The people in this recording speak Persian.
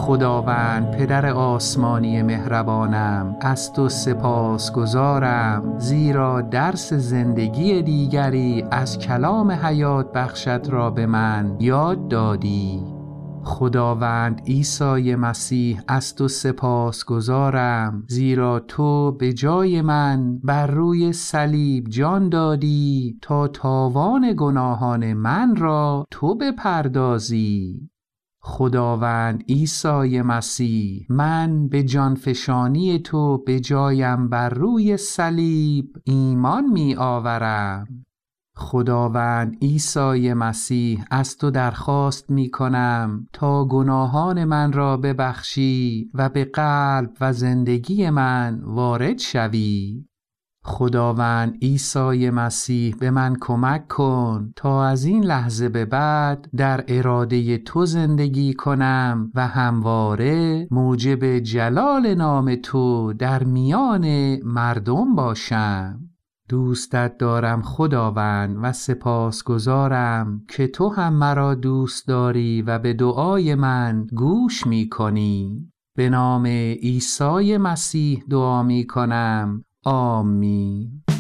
خداوند پدر آسمانی مهربانم، از تو سپاسگزارم، زیرا درس زندگی دیگری از کلام حیات بخشت را به من یاد دادی. خداوند عیسی مسیح، از تو سپاسگزارم، زیرا تو به جای من بر روی صلیب جان دادی تا تاوان گناهان من را تو بپردازی. خداوند عیسی مسیح، من به جانفشانی تو به جایم بر روی صلیب ایمان می آورم. خداوند عیسی مسیح، از تو درخواست می کنم تا گناهان من را ببخشی و به قلب و زندگی من وارد شوی. خداوند عیسی مسیح، به من کمک کن تا از این لحظه به بعد در اراده تو زندگی کنم و همواره موجب جلال نام تو در میان مردم باشم. دوستت دارم خداوند و سپاسگزارم که تو هم مرا دوست داری و به دعای من گوش می کنی. به نام عیسی مسیح دعا می کنم. آمین.